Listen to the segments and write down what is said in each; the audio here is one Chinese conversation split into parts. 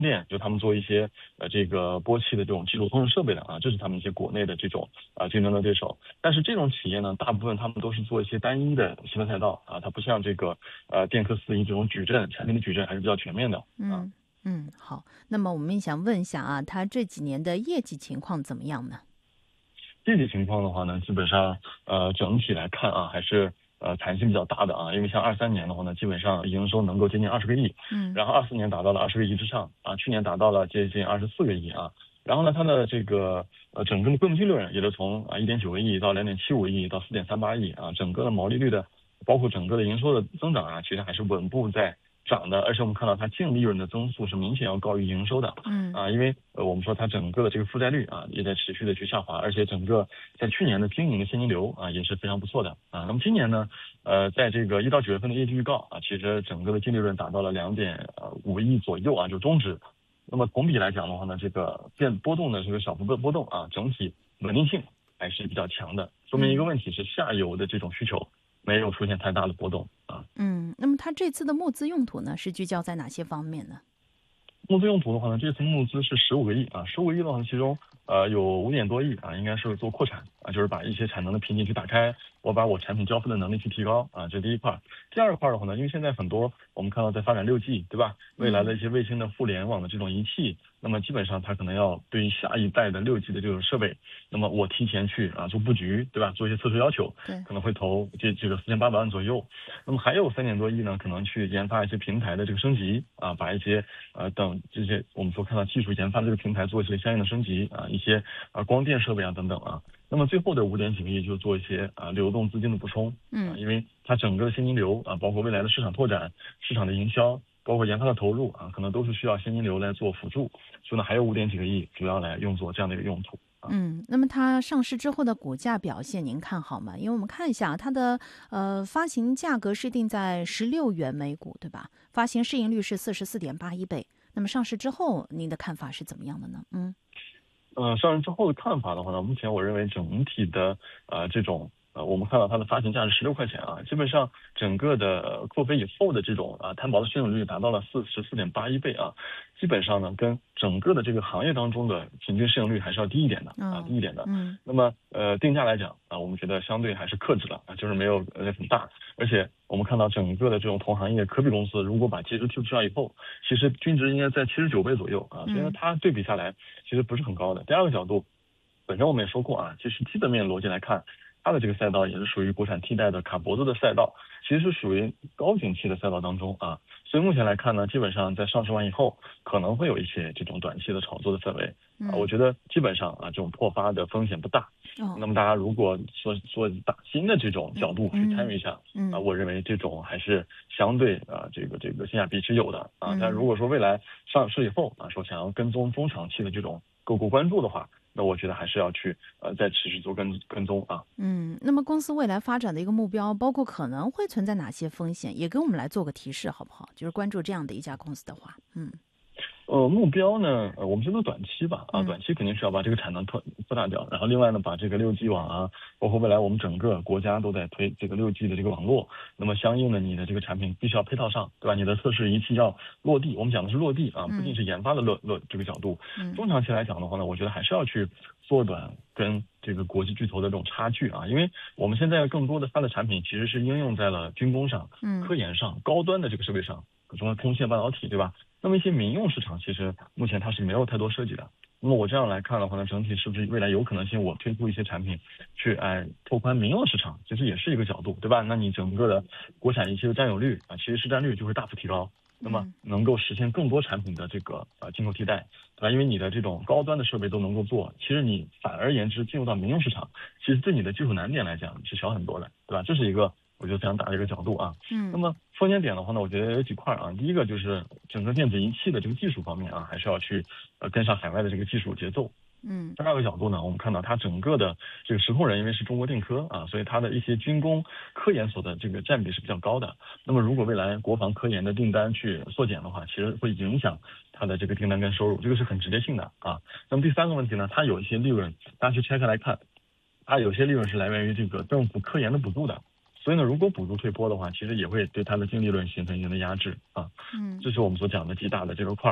电，就他们做一些这个波气的这种基础通讯设备的啊，这是他们一些国内的这种竞争的对手。但是这种企业呢，大部分他们都是做一些单一的细分赛道啊，它不像这个电科四一这种矩阵产品的矩阵还是比较全面的啊。 好。那么我们也想问一下啊，它这几年的业绩情况怎么样呢？ 业绩情况的话呢，基本上整体来看啊，还是弹性比较大的啊，因为像23年的话呢，基本上营收能够接近20个亿，然后24年达到了20个亿之上啊，去年达到了接近24个亿啊，然后呢，它的这个整个的规模净利润也是从1.9个亿到2.75亿到4.38亿啊，整个的毛利率的包括整个的营收的增长啊，其实还是稳步在涨的，而且我们看到它净利润的增速是明显要高于营收的，因为我们说它整个的这个负债率啊也在持续的去下滑，而且整个在去年的经营的现金流啊也是非常不错的啊。那么今年呢，在这个1到9月份的业绩预告啊，其实整个的净利润达到了2.5亿左右啊，就中值。那么同比来讲的话呢，这个波动的这个小幅的波动啊，整体稳定性还是比较强的，说明一个问题是下游的这种需求没有出现太大的波动啊。 那么它这次的募资用途呢，是聚焦在哪些方面呢？ 募资用途的话呢，这次募资是15个亿啊，15个亿的话，其中有5点多亿啊，应该是做扩产啊，就是把一些产能的瓶颈去打开，我把我产品交付的能力去提高啊，这是第一块。第二块的话呢，因为现在很多我们看到在发展6G，对吧？未来的一些卫星的互联网的这种仪器，那么基本上它可能要对于下一代的6G 的这种设备，那么我提前去做布局，对吧？做一些测试要求，可能会投这个4800万左右。那么还有3点多亿呢，可能去研发一些平台的这个升级啊，把一些等这些我们所看到技术研发的这个平台做一些相应的升级啊，一些光电设备啊等等啊。那么最后的5点几个亿就做一些流动资金的补充，因为它整个的现金流啊，包括未来的市场拓展、市场的营销，包括研发的投入啊，可能都是需要现金流来做辅助，所以呢还有5点几个亿主要来用作这样的一个用途。 那么它上市之后的股价表现您看好吗？因为我们看一下它的发行价格是定在16元每股，对吧？发行市盈率是44.81倍。那么上市之后您的看法是怎么样的呢？ 上市之后的看法的话呢，目前我认为整体的这种我们看到它的发行价是16块钱啊，基本上整个的扣非以后的这种摊薄的市盈率达到了44.81倍啊，基本上呢跟整个的这个行业当中的平均市盈率还是要低一点的低一点的。那么定价来讲我们觉得相对还是克制了就是没有很大，而且我们看到整个的这种同行业科比公司，如果把技术剔除掉以后，其实均值应该在79倍左右啊，所以呢它对比下来其实不是很高的。第二个角度，本身我们也说过其实基本面逻辑来看，它的这个赛道也是属于国产替代的卡脖子的赛道，其实是属于高景气的赛道当中所以目前来看呢，基本上在上市完以后，可能会有一些这种短期的炒作的氛围我觉得基本上这种破发的风险不大。那么大家如果说打新的这种角度去参与一下我认为这种还是相对这个性价比是有的但如果说未来上市以后说想要跟踪中长期的这种个股关注的话，那我觉得还是要去再持续做跟踪那么公司未来发展的一个目标，包括可能会存在哪些风险，也给我们来做个提示好不好？就是关注这样的一家公司的话， 目标呢，我们先做短期吧短期肯定是要把这个产能扩大掉，然后另外呢，把这个6G 网包括未来我们整个国家都在推这个6G 的这个网络，那么相应的你的这个产品必须要配套上，对吧？你的测试仪器要落地，我们讲的是落地不仅是研发的这个角度。中长期来讲的话呢，我觉得还是要去缩短跟这个国际巨头的这种差距因为我们现在更多的它的产品其实是应用在了军工上、科研上、高端的这个设备上，比如说通信半导体，对吧？那么一些民用市场其实目前它是没有太多设计的。那么我这样来看的话呢，整体是不是未来有可能性我推出一些产品去拓宽民用市场，其实也是一个角度，对吧？那你整个的国产仪器的占有率其实市占率就会大幅提高，那么能够实现更多产品的这个进口替代，对吧？因为你的这种高端的设备都能够做，其实你反而言之进入到民用市场，其实对你的技术难点来讲是小很多的，对吧？这是一个我觉得非常大的一个角度那么风险点的话呢，我觉得有几块第一个就是整个电子仪器的这个技术方面还是要去跟上海外的这个技术节奏。第二个角度呢，我们看到它整个的这个实控人，因为是中国电科所以它的一些军工科研所的这个占比是比较高的。那么如果未来国防科研的订单去缩减的话，其实会影响它的这个订单跟收入，这个是很直接性的那么第三个问题呢，它有一些利润，大家去拆开来看，它有些利润是来源于这个政府科研的补助的。所以呢，如果补助退坡的话，其实也会对它的净利润形成一定的压制这是我们所讲的极大的这个块。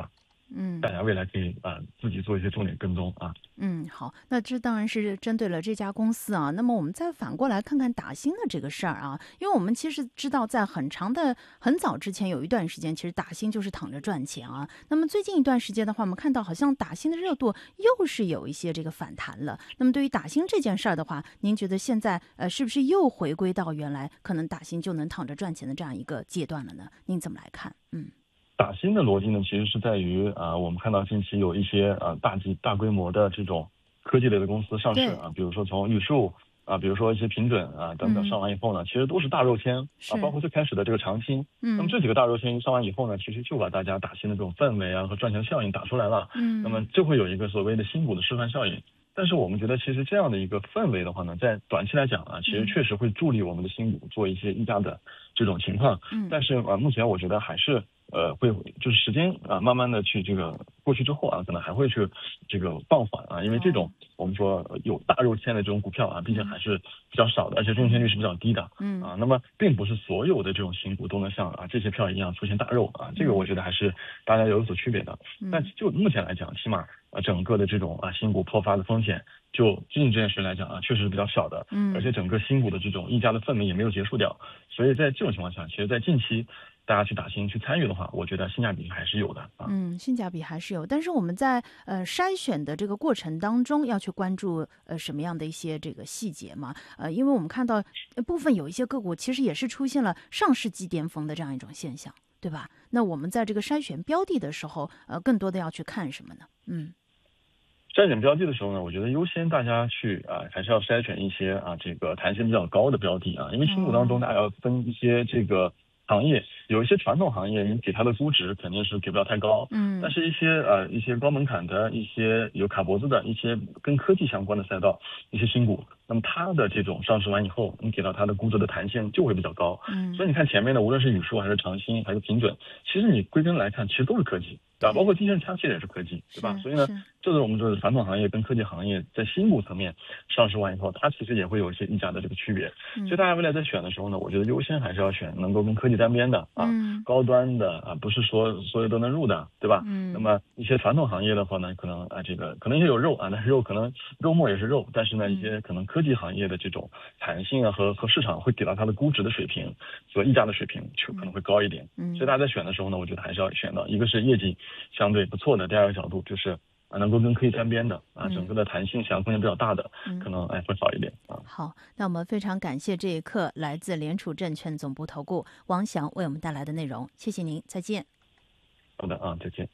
大家未来可以自己做一些重点跟踪啊。 好，那这当然是针对了这家公司啊。那么我们再反过来看看打新的这个事儿啊，因为我们其实知道，在很早之前有一段时间，其实打新就是躺着赚钱啊。那么最近一段时间的话，我们看到好像打新的热度又是有一些这个反弹了。那么对于打新这件事儿的话，您觉得现在是不是又回归到原来可能打新就能躺着赚钱的这样一个阶段了呢？您怎么来看？ 打新的逻辑呢，其实是在于我们看到近期有一些大规模的这种科技类的公司上市啊，比如说从玉树比如说一些品准等等上完以后呢，其实都是大肉签包括最开始的这个长青。那么这几个大肉签上完以后呢，其实就把大家打新的这种氛围和赚钱效应打出来了。那么就会有一个所谓的新股的示范效应。但是我们觉得，其实这样的一个氛围的话呢，在短期来讲其实确实会助力我们的新股做一些溢价的这种情况。但是目前我觉得还是会就是时间慢慢的去这个过去之后可能还会去这个放缓因为这种我们说有大肉签的这种股票毕竟还是比较少的，而且中签率是比较低的。那么并不是所有的这种新股都能像这些票一样出现大肉这个我觉得还是大家有所区别的。但就目前来讲，起码整个的这种新股破发的风险，就最近这件事来讲确实是比较小的。而且整个新股的这种溢价的氛围也没有结束掉，所以在这种情况下，其实在近期大家去打新去参与的话，我觉得性价比还是有的性价比还是有，但是我们在筛选的这个过程当中要去关注什么样的一些这个细节嘛？因为我们看到部分有一些个股其实也是出现了上世纪巅峰的这样一种现象，对吧？那我们在这个筛选标的的时候，更多的要去看什么呢？ 筛选标的的时候呢，我觉得优先大家去还是要筛选一些这个弹性比较高的标的因为新股当中大家要分一些这个行业，有一些传统行业你给它的估值肯定是给不了太高，但是一些高门槛的一些有卡脖子的一些跟科技相关的赛道，一些新股，那么它的这种上市完以后，你给到它的估值的弹性就会比较高。所以你看前面的无论是宇树还是长兴还是品准，其实你归根来看其实都是科技。包括金盛掐其实也是科技，对吧？所以呢，这是我们说的传统行业跟科技行业在新股层面上市完以后，它其实也会有一些溢价的这个区别。所以大家未来在选的时候呢，我觉得优先还是要选能够跟科技沾边的高端的不是说所有都能入的，对吧？那么一些传统行业的话呢，可能这个可能也有肉但是肉可能肉末也是肉，但是呢一些可能科技行业的这种弹性和市场会给到它的估值的水平和溢价的水平就可能会高一点。所以大家在选的时候呢，我觉得还是要选到一个是业绩相对不错的，第二个角度就是能够跟科技沾边的整个的弹性想象空间比较大的，可能会好一点好，那我们非常感谢这一刻来自联储证券总部投顾王翔为我们带来的内容，谢谢您，再见。 好的再见。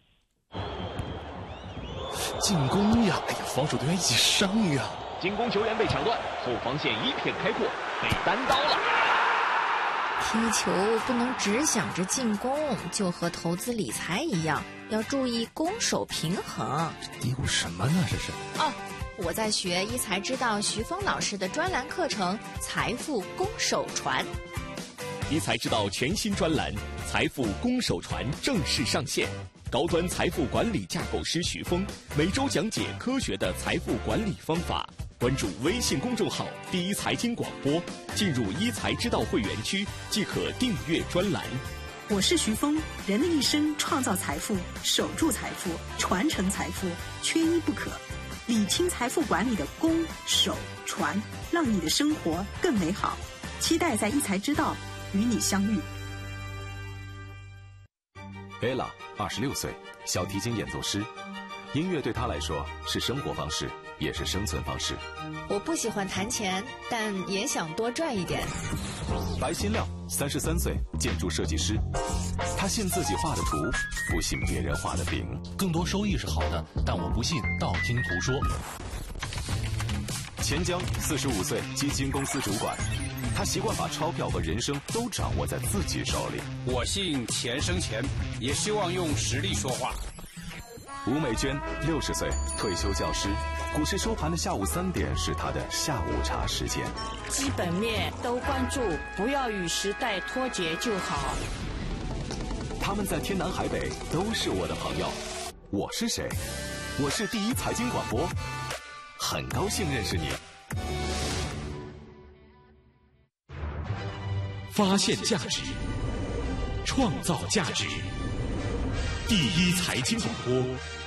进攻呀！防守队员一起上呀！ 进攻球员被抢断，后防线一片开阔，被单刀了。 踢球不能只想着进攻，就和投资理财一样，要注意攻守平衡。 嘀咕什么呢？这是我在学一才知道徐峰老师的专栏课程《财富攻守传》。 一才知道全新专栏《财富攻守传》正式上线，高端财富管理架构师徐峰每周讲解科学的财富管理方法。关注微信公众号“第一财经广播”，进入一才知道会员区即可订阅专栏。 我是徐峰，人的一生创造财富、守住财富、传承财富，缺一不可。理清财富管理的攻、守、传，让你的生活更美好。期待在一才知道与你相遇。 Ella 26岁，小提琴演奏师。音乐对她来说是生活方式，也是生存方式。 我不喜欢弹钱，但也想多赚一点。 白新亮33岁，建筑设计师。他信自己画的图，不信别人画的饼。 更多收益是好的，但我不信道听途说。 钱江45岁，基金公司主管。他习惯把钞票和人生都掌握在自己手里。 我信钱生钱，也希望用实力说话。 吴美娟60岁，退休教师。股市收盘的下午3点是她的下午茶时间。 基本面都关注，不要与时代脱节就好。 他们在天南海北都是我的朋友。我是谁？我是第一财经广播，很高兴认识你。 发现价值，创造价值， 第一财经广播，